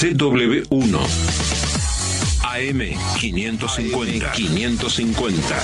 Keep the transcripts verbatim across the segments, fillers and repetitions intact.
C W uno. A M quinientos cincuenta. quinientos cincuenta.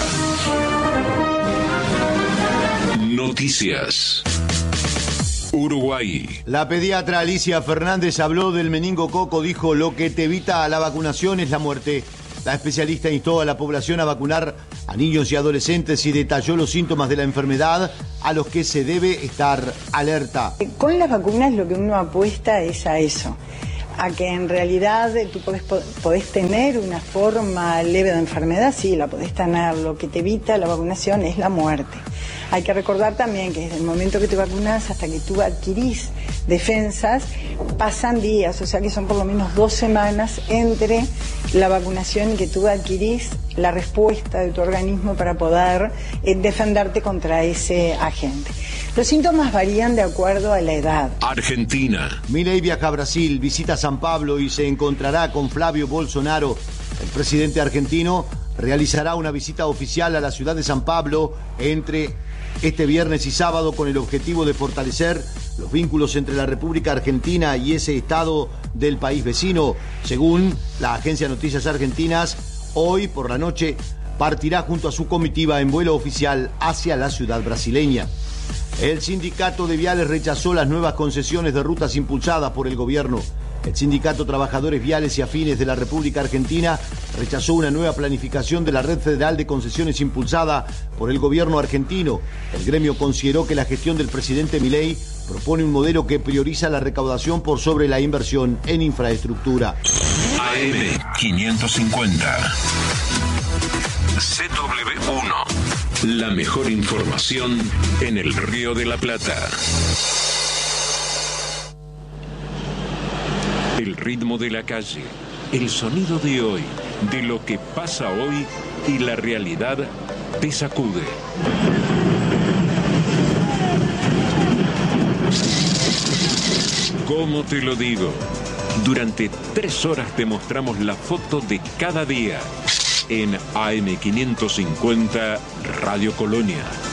Noticias. Uruguay. La pediatra Alicia Fernández habló del meningococo, dijo: lo que te evita a la vacunación es la muerte. La especialista instó a la población a vacunar a niños y adolescentes y detalló los síntomas de la enfermedad a los que se debe estar alerta. Con las vacunas lo que uno apuesta es a eso, a que en realidad tú podés, podés tener una forma leve de enfermedad, sí, la podés tener. Lo que te evita la vacunación es la muerte. Hay que recordar también que desde el momento que te vacunas hasta que tú adquirís defensas, pasan días, o sea que son por lo menos dos semanas entre la vacunación y que tú adquirís la respuesta de tu organismo para poder eh, defenderte contra ese agente. Los síntomas varían de acuerdo a la edad. Argentina. Milei viaja a Brasil, visita San Pablo y se encontrará con Flavio Bolsonaro. El presidente argentino realizará una visita oficial a la ciudad de San Pablo entre este viernes y sábado con el objetivo de fortalecer los vínculos entre la República Argentina y ese estado del país vecino. Según la agencia de noticias argentinas, hoy por la noche partirá junto a su comitiva en vuelo oficial hacia la ciudad brasileña. El sindicato de Viales rechazó las nuevas concesiones de rutas impulsadas por el gobierno. El sindicato Trabajadores Viales y Afines de la República Argentina rechazó una nueva planificación de la red federal de concesiones impulsada por el gobierno argentino. El gremio consideró que la gestión del presidente Milei propone un modelo que prioriza la recaudación por sobre la inversión en infraestructura. A M quinientos cincuenta. C W uno. La mejor información en el Río de la Plata. El ritmo de la calle, el sonido de hoy, de lo que pasa hoy y la realidad te sacude. ¿Cómo te lo digo? Durante tres horas te mostramos la foto de cada día en A M quinientos cincuenta Radio Colonia.